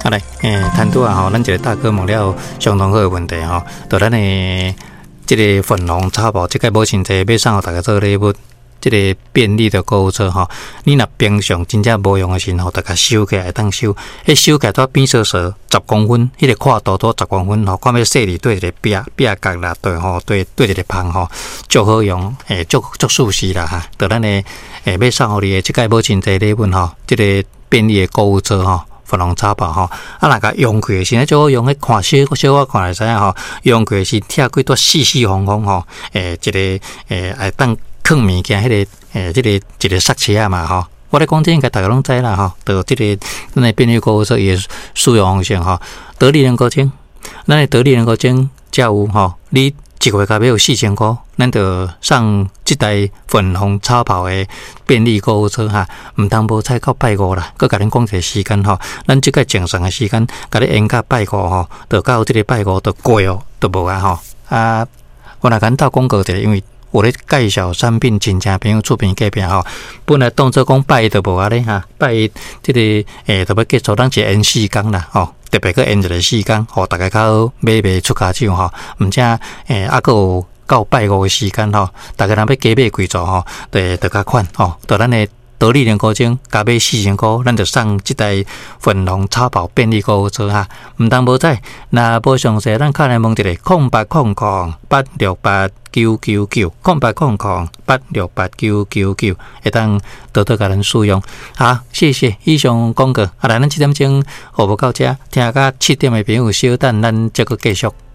来，谈到啊，咱一个大哥问了相当好的问题吼，就咱的这个粉红茶包，这个无真济要送互大家做礼物。这个便利的购物车吼，你若平常真正无用的时候，大家收起来当收，收起来都变小10公分，迄个宽度都10公分吼，看要细里对一个壁角啦，对吼，对一个旁吼，足好用，足舒适啦哈。就咱的要送互你的这个无真济礼物吼，这个便利的购物车吼。粉红茶包吼，那个用过时呢，就好用迄看小我看来知影吼，用过是贴几多细方方吼，一个爱当放物件迄个这个一个刹车啊嘛吼，我咧讲这应该大家拢知啦吼，就这个咱的便利购物车也使用方式吼，得利人购金，咱的得利人购金才有吼，你一个月加要有4000块，咱就送这台粉红茶包的便利购物车哈，唔通无采到拜五啦，佮甲恁讲一个时间吼，咱即个正常的时间，甲你延到拜五吼，就到这个拜五就过哦，就无啊吼啊，我来简单广告一下，因为我咧介绍产品，亲戚朋友出边隔壁吼，本来当作讲拜一就无啊咧哈，拜一这个就要结束，咱一延4天啦吼。特别去延一个时间，互大家较买卖出家手吼，毋则还佫有到拜五的时间吼，大家若要加买几组吼，就较款吼，就咱的得利人购金加买4000块，咱就送这台粉红茶包便利购物车哈，毋通无知，若无详细，咱看来问一个0800868999，0800868999，会当多多甲咱使用。好，谢谢以上广告。来，咱7点钟服务到这，听到7点的朋友稍等，咱再个继续。